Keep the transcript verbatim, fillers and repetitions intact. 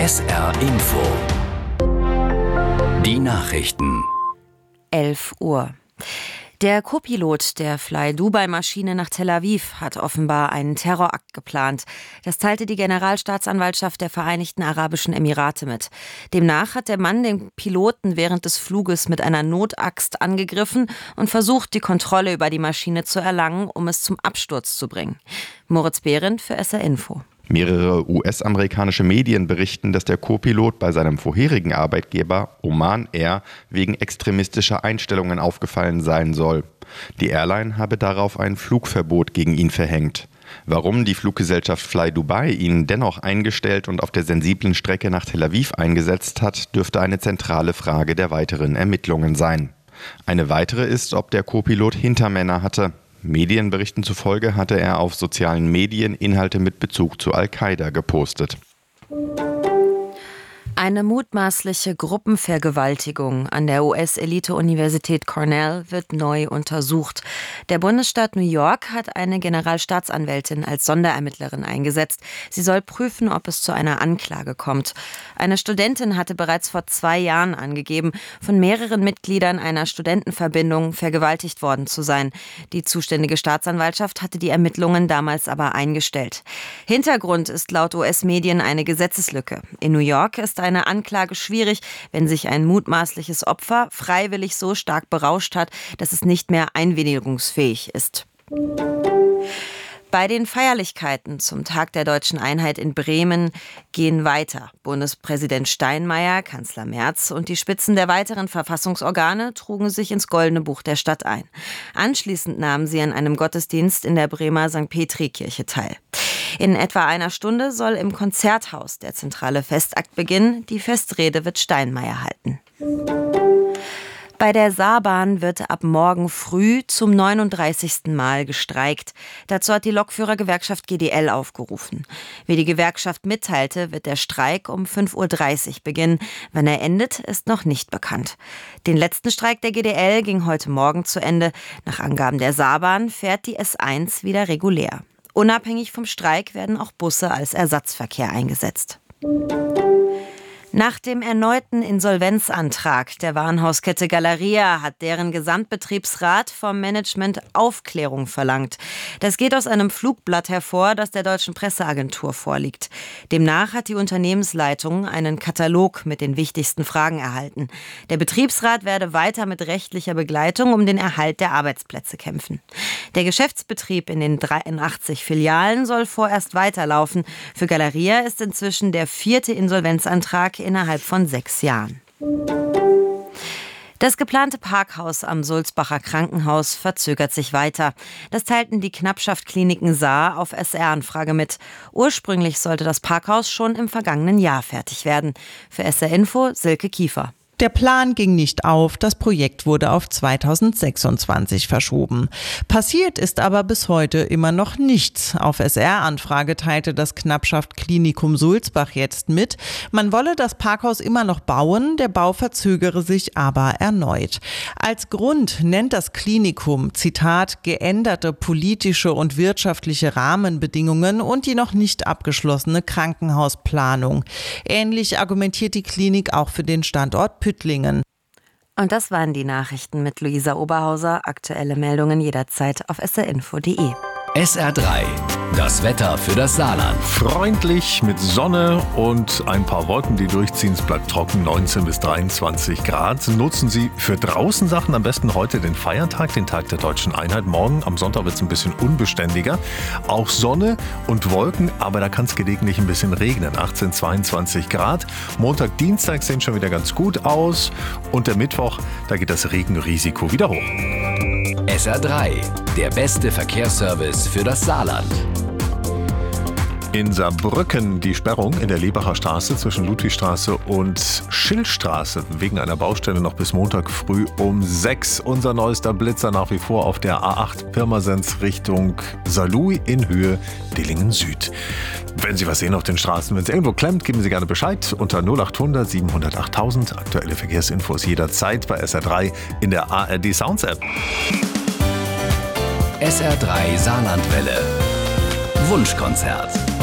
S R Info. Die Nachrichten. elf Uhr. Der Co-Pilot der Fly-Dubai-Maschine nach Tel Aviv hat offenbar einen Terrorakt geplant. Das teilte die Generalstaatsanwaltschaft der Vereinigten Arabischen Emirate mit. Demnach hat der Mann den Piloten während des Fluges mit einer Notaxt angegriffen und versucht, die Kontrolle über die Maschine zu erlangen, um es zum Absturz zu bringen. Moritz Behrendt für S R Info. Mehrere U S-amerikanische Medien berichten, dass der Co-Pilot bei seinem vorherigen Arbeitgeber Oman Air wegen extremistischer Einstellungen aufgefallen sein soll. Die Airline habe darauf ein Flugverbot gegen ihn verhängt. Warum die Fluggesellschaft Fly Dubai ihn dennoch eingestellt und auf der sensiblen Strecke nach Tel Aviv eingesetzt hat, dürfte eine zentrale Frage der weiteren Ermittlungen sein. Eine weitere ist, ob der Co-Pilot Hintermänner hatte. Medienberichten zufolge hatte er auf sozialen Medien Inhalte mit Bezug zu Al-Qaida gepostet. Eine mutmaßliche Gruppenvergewaltigung an der U S-Elite-Universität Cornell wird neu untersucht. Der Bundesstaat New York hat eine Generalstaatsanwältin als Sonderermittlerin eingesetzt. Sie soll prüfen, ob es zu einer Anklage kommt. Eine Studentin hatte bereits vor zwei Jahren angegeben, von mehreren Mitgliedern einer Studentenverbindung vergewaltigt worden zu sein. Die zuständige Staatsanwaltschaft hatte die Ermittlungen damals aber eingestellt. Hintergrund ist laut U S-Medien eine Gesetzeslücke. In New York ist eine Anklage schwierig, wenn sich ein mutmaßliches Opfer freiwillig so stark berauscht hat, dass es nicht mehr einwilligungsfähig ist. Bei den Feierlichkeiten zum Tag der Deutschen Einheit in Bremen gehen weiter. Bundespräsident Steinmeier, Kanzler Merz und die Spitzen der weiteren Verfassungsorgane trugen sich ins Goldene Buch der Stadt ein. Anschließend nahmen sie an einem Gottesdienst in der Bremer Sankt Petri-Kirche teil. In etwa einer Stunde soll im Konzerthaus der zentrale Festakt beginnen. Die Festrede wird Steinmeier halten. Bei der Saarbahn wird ab morgen früh zum neununddreißigsten Mal gestreikt. Dazu hat die Lokführergewerkschaft G D L aufgerufen. Wie die Gewerkschaft mitteilte, wird der Streik um fünf Uhr dreißig beginnen. Wann er endet, ist noch nicht bekannt. Den letzten Streik der G D L ging heute Morgen zu Ende. Nach Angaben der Saarbahn fährt die S eins wieder regulär. Unabhängig vom Streik werden auch Busse als Ersatzverkehr eingesetzt. Nach dem erneuten Insolvenzantrag der Warenhauskette Galeria hat deren Gesamtbetriebsrat vom Management Aufklärung verlangt. Das geht aus einem Flugblatt hervor, das der Deutschen Presseagentur vorliegt. Demnach hat die Unternehmensleitung einen Katalog mit den wichtigsten Fragen erhalten. Der Betriebsrat werde weiter mit rechtlicher Begleitung um den Erhalt der Arbeitsplätze kämpfen. Der Geschäftsbetrieb in den dreiundachtzig Filialen soll vorerst weiterlaufen. Für Galeria ist inzwischen der vierte Insolvenzantrag innerhalb von sechs Jahren. Das geplante Parkhaus am Sulzbacher Krankenhaus verzögert sich weiter. Das teilten die Knappschaft Kliniken Saar auf S R-Anfrage mit. Ursprünglich sollte das Parkhaus schon im vergangenen Jahr fertig werden. Für S R Info Silke Kiefer. Der Plan ging nicht auf, das Projekt wurde auf zweitausendsechsundzwanzig verschoben. Passiert ist aber bis heute immer noch nichts. Auf S R-Anfrage teilte das Knappschaft Klinikum Sulzbach jetzt mit, man wolle das Parkhaus immer noch bauen, der Bau verzögere sich aber erneut. Als Grund nennt das Klinikum, Zitat, geänderte politische und wirtschaftliche Rahmenbedingungen und die noch nicht abgeschlossene Krankenhausplanung. Ähnlich argumentiert die Klinik auch für den Standort Püttlingen. Und das waren die Nachrichten mit Luisa Oberhauser. Aktuelle Meldungen jederzeit auf s r info punkt d e. S R drei. Das Wetter für das Saarland. Freundlich mit Sonne und ein paar Wolken, die durchziehen. Es bleibt trocken, neunzehn bis dreiundzwanzig Grad. Nutzen Sie für draußen Sachen am besten heute den Feiertag, den Tag der Deutschen Einheit. Morgen am Sonntag wird es ein bisschen unbeständiger. Auch Sonne und Wolken, aber da kann es gelegentlich ein bisschen regnen. achtzehn, zweiundzwanzig Grad. Montag, Dienstag sehen schon wieder ganz gut aus. Und der Mittwoch, da geht das Regenrisiko wieder hoch. S R drei. Der beste Verkehrsservice für das Saarland. In Saarbrücken die Sperrung in der Lebacher Straße zwischen Ludwigstraße und Schillstraße wegen einer Baustelle noch bis Montag früh um sechs. Unser neuester Blitzer nach wie vor auf der A acht Pirmasens Richtung Saarlouis in Höhe Dillingen Süd. Wenn Sie was sehen auf den Straßen, wenn es irgendwo klemmt, geben Sie gerne Bescheid unter null acht hundert siebenhundert achttausend. Aktuelle Verkehrsinfos jederzeit bei S R drei in der A R D Sounds App. S R drei Saarlandwelle. Wunschkonzert.